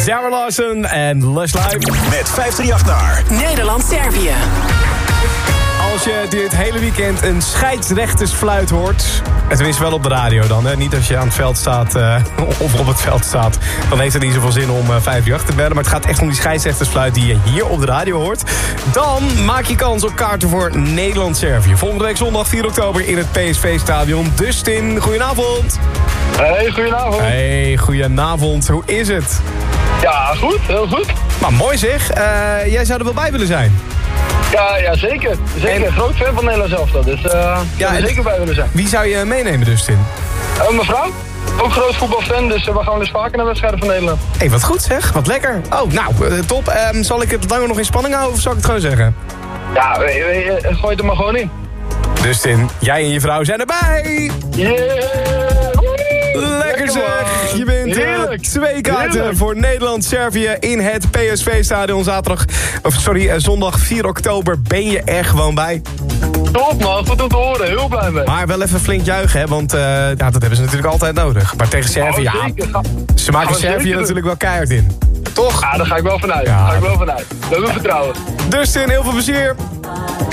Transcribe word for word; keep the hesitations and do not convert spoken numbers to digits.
Zara Larsson en Lush Life. Met vijf drie acht naar Nederland-Servië. Als je dit hele weekend een scheidsrechtersfluit hoort... en tenminste wel op de radio dan, hè? Niet als je aan het veld staat uh, of op het veld staat... dan heeft het niet zoveel zin om uh, vijf drie acht te bellen... maar het gaat echt om die scheidsrechtersfluit die je hier op de radio hoort. Dan maak je kans op kaarten voor Nederland-Servië. Volgende week zondag vier oktober in het P S V-stadion. Dustin, goedenavond. Hey, goedenavond. Hey, goedenavond. Hoe is het? Ja, goed. Heel goed. Maar mooi zeg. Uh, jij zou er wel bij willen zijn. Ja, ja zeker. Zeker. En... Groot fan van Nederland zelf dan. Dus uh, ja, zou er zeker bij willen zijn. Wie zou je meenemen, Dustin? Uh, mevrouw? Ook groot voetbalfan, dus uh, we gaan dus vaker naar wedstrijden van Nederland. Hé, hey, wat goed zeg. Wat lekker. Oh, nou, uh, top. Um, zal ik het langer nog in spanning houden of zal ik het gewoon zeggen? Ja, we, we, uh, gooi het er maar gewoon in. Dustin, jij en je vrouw zijn erbij. Yeah! Lekker zeg. Je bent uh, twee kaarten Heerlijk. voor Nederland-Servië in het P S V-stadion zaterdag. Of sorry, uh, zondag vier oktober ben je er gewoon bij. Top man, goed om te horen. Heel blij mee. Maar wel even flink juichen, hè, want uh, ja, dat hebben ze natuurlijk altijd nodig. Maar tegen Servië, ja, Oh, zeker. Ga, ze maken gaan we Servië zeker natuurlijk wel keihard in. Toch? Ja, daar ga ik wel vanuit. Ja. Daar ga ik wel vanuit. We hebben vertrouwen. Dustin, heel veel plezier.